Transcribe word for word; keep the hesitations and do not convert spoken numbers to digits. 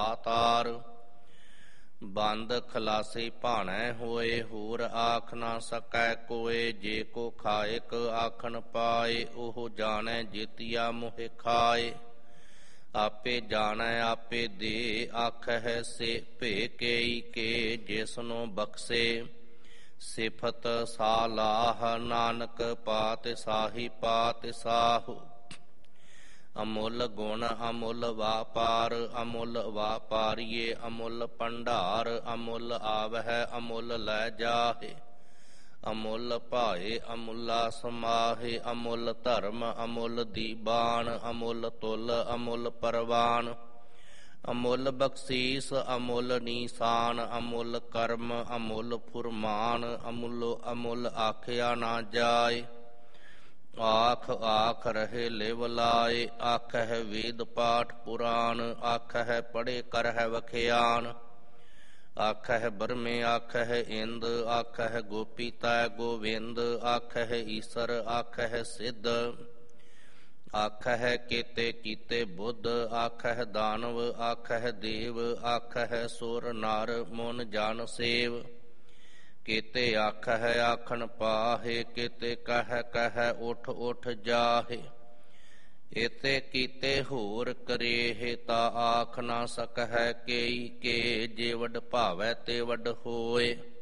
ਦਾਤਾਰ। ਬੰਦ ਖਲਾਸੀ ਭਾਣੈ ਹੋਏ, ਹੋਰ ਆਖ ਨਾ ਸਕੈ ਕੋਏ। ਜੇ ਕੋ ਖਾਇਕ ਆਖਣ ਪਾਏ, ਉਹ ਜਾਣੈ ਜੇਤੀਆ ਮੋਹਿ ਖਾਏ। ਆਪੇ ਜਾਣੈ ਆਪੇ ਦੇ, ਆਖਹਿ ਸੇ ਭੇ ਕੇਈ ਕੇ। ਜਿਸਨੂੰ ਬਖਸ਼ੇ ਸਿਫਤ ਸਾਲਾਹ, ਨਾਨਕ ਪਾਤ ਸਾਹੀ ਪਾਤ ਸਾਹੁ। ਅਮੁੱਲ ਗੁਣ ਅਮੁੱਲ ਵਾਪਾਰ, ਅਮੁੱਲ ਵਾਪਾਰੀਏ ਅਮੁੱਲ ਭੰਡਾਰ। ਅਮੁੱਲ ਆਵਹਿ ਅਮੁੱਲ ਲੈ ਜਾਹੇ, ਅਮੁੱਲ ਭਾਏ ਅਮੁੱਲਾ ਸਮਾਹੇ। ਅਮੁੱਲ ਧਰਮ ਅਮੁੱਲ ਦੀਬਾਨ, ਅਮੁੱਲ ਤੁਲ ਅਮੁੱਲ ਪਰਵਾਨ। ਅਮੁੱਲ ਬਖਸ਼ੀਸ ਅਮੁੱਲ ਨੀਸਾਨ, ਅਮੁੱਲ ਕਰਮ ਅਮੁੱਲ ਫੁਰਮਾਨ। ਅਮੁੱਲੋ ਅਮੁੱਲ ਆਖਿਆ ਨਾ ਜਾਏ, ਆਖ ਆਖ ਰਹੇ ਲਿਵ ਲਾਏ। ਆਖਹਿ ਵੇਦ ਪਾਠ ਪੁਰਾਣ, ਆਖਹਿ ਪੜ੍ਹੇ ਕਰਹਿ ਵਖਿਆਨ। ਆਖਹਿ ਬਰਮੇ ਆਖਹਿ ਇੰਦ, ਆਖਹਿ ਗੋਪੀ ਤੈ ਗੋਵਿੰਦ। ਆਖਹਿ ਈਸਰ ਆਖਹਿ ਸਿੱਧ, ਆਖਹਿ ਕੇਤੇ ਕੀਤੇ ਬੁੱਧ। ਆਖਹਿ ਦਾਨਵ ਆਖਹਿ ਦੇਵ, ਆਖਹਿ ਸੁਰ ਨਰ ਮੁਨ ਜਨ ਸੇਵ। ਕੇਤੇ ਆਖਹਿ ਆਖਣ ਪਾਹੇ, ਕੇਤੇ ਕਹਿ ਕਹਿ ਉਠ ਉਠ ਜਾਹੇ। ਇਤੇ ਕੀਤੇ ਹੋਰ ਕਰੇਹਿ, ਤਾ ਆਖ ਨਾ ਸਕਹਿ ਕੇਈ ਕੇ। ਜੇ ਵਡ ਭਾਵੈ ਤੇ ਵਡ ਹੋਏ।